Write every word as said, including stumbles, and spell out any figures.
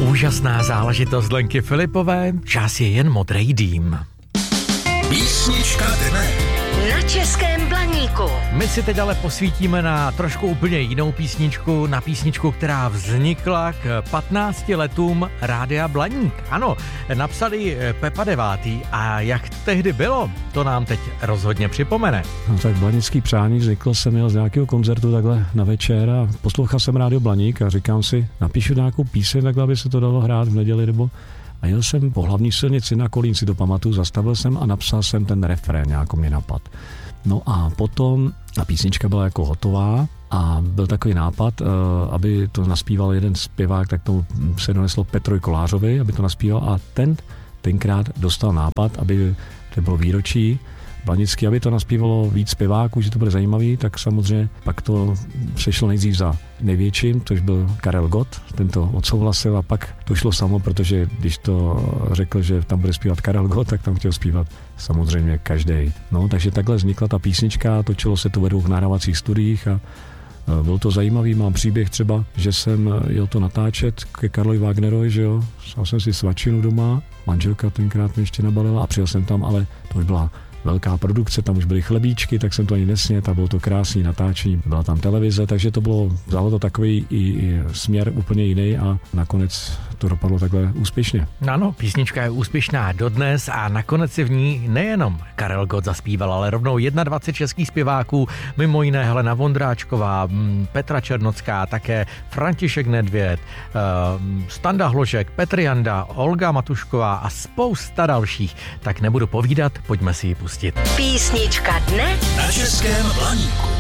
Úžasná záležitost Lenky Filipové, čas je jen modrý dým. Písnička dne. Na Českém Blaníku. My si teď ale posvítíme na trošku úplně jinou písničku, na písničku, která vznikla k patnácti letům Rádia Blaník. Ano, napsali Pepa Devátý a jak tehdy bylo, to nám teď rozhodně připomene. No, tak Blanický přání vznikl, jsem měl z nějakého koncertu takhle na večer a poslouchal jsem Rádio Blaník a říkám si, napíšu nějakou píseň, takhle aby se to dalo hrát v neděli nebo... A jel jsem po hlavní silnici na Kolín, si to pamatuju, zastavil jsem a napsal jsem ten refrén, nějakou mě napad. No a potom ta písnička byla jako hotová a byl takový nápad, aby to naspíval jeden zpěvák, tak tomu se doneslo Petrovi Kolářovi, aby to naspíval a ten tenkrát dostal nápad, aby to bylo výročí Blanický, aby to naspívalo víc zpěváků, že to bude zajímavý, tak samozřejmě pak to sešlo nejdřív za největším, což byl Karel Gott, ten to odsouhlasil a pak to šlo samo, protože když to řekl, že tam bude zpívat Karel Gott, tak tam chtěl zpívat samozřejmě každý. No, takže takhle vznikla ta písnička, točilo se to ve dvou nahrávacích studiích a byl to zajímavý, mám příběh třeba, že jsem jel to natáčet ke Karlovi Wagnerovi, že jo, stal jsem si svačinu doma, manželka tenkrát mě ještě nabalila a přijel jsem tam, ale to už byla velká produkce, tam už byly chlebíčky, tak jsem to ani nesnět a bylo to krásný natáčení. Byla tam televize, takže to bylo, vzalo to takový i, i směr úplně jiný a nakonec to dopadlo takhle úspěšně. Ano, písnička je úspěšná dodnes a nakonec si v ní nejenom Karel Gott zaspíval, ale rovnou dvacet jedna českých zpěváků, mimo jiné Helena Vondráčková, Petra Černocká, také František Nedvěd, Standa Hložek, Petr Janda, Olga Matušková a spousta dalších. Tak nebudu povídat, pojďme si ji pustit. Písnička dne na Českém Blaníku.